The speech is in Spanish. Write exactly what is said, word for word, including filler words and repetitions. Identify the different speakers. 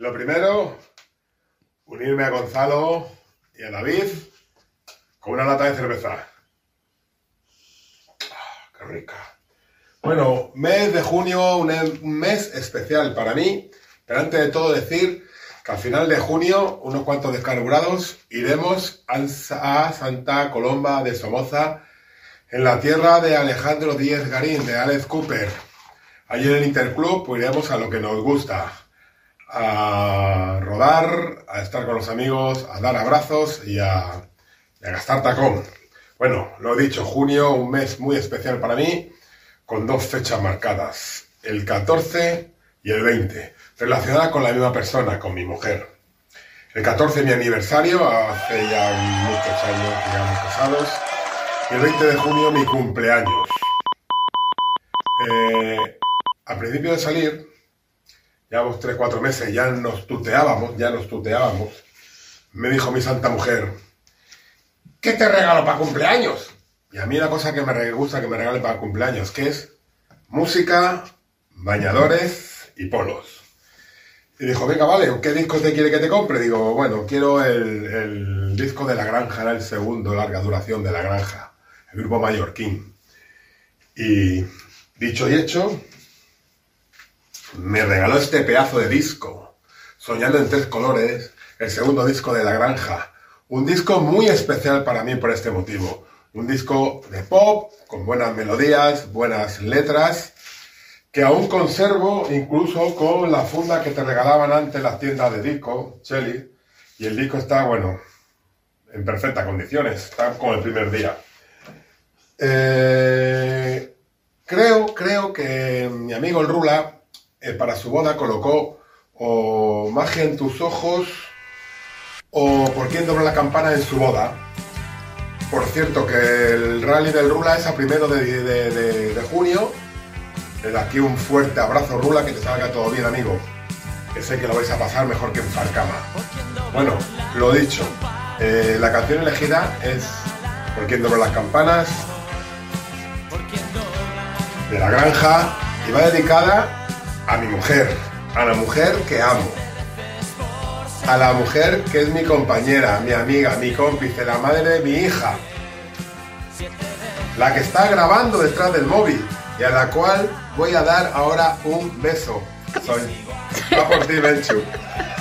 Speaker 1: Lo primero, unirme a Gonzalo y a David con una lata de cerveza. Oh, ¡qué rica! Bueno, mes de junio, un mes especial para mí, pero antes de todo decir que al final de junio, unos cuantos descargurados, iremos a Santa Colomba de Somoza, en la tierra de Alejandro Díez Garín, de Alex Cooper. Allí en el Interclub pues iremos a lo que nos gusta, a rodar, a estar con los amigos, a dar abrazos y a, y a gastar tacón. Bueno, lo he dicho, junio, un mes muy especial para mí, con dos fechas marcadas, el catorce y el veinte, relacionadas con la misma persona, con mi mujer. El catorce mi aniversario, hace ya muchos años que llevamos casados, y el veinte de junio mi cumpleaños. Eh, al principio de salir, llevamos tres cuatro meses, ya nos tuteábamos, ya nos tuteábamos, me dijo mi santa mujer, ¿qué te regalo para cumpleaños? Y a mí la cosa que me gusta que me regale para cumpleaños, que es música, bañadores y polos. Y dijo, venga, vale, ¿qué disco te quiere que te compre? Digo, bueno, quiero el, el disco de La Granja, era el segundo larga duración de La Granja, el grupo mallorquín. Y dicho y hecho, me regaló este pedazo de disco, Soñando en tres colores, el segundo disco de La Granja. Un disco muy especial para mí por este motivo. Un disco de pop, con buenas melodías, buenas letras, que aún conservo incluso con la funda que te regalaban antes las tiendas de disco, Shelly, y el disco está, bueno, en perfectas condiciones, está como el primer día. Eh, creo, creo que mi amigo el Rula, eh, para su boda colocó o Magia en tus ojos o Por quién dobla la campana en su boda. Por cierto, que el rally del Rula es a primero de, de, de, de junio. Desde aquí un fuerte abrazo, Rula, que te salga todo bien, amigo. Que sé que lo vais a pasar mejor que en Farcama. Bueno, lo dicho, eh, la canción elegida es Por quién dobla las campanas, de La Granja, y va dedicada a mi mujer, a la mujer que amo. A la mujer que es mi compañera, mi amiga, mi cómplice, la madre de mi hija, la que está grabando detrás del móvil y a la cual voy a dar ahora un beso. Soy. Va por ti, Benchu.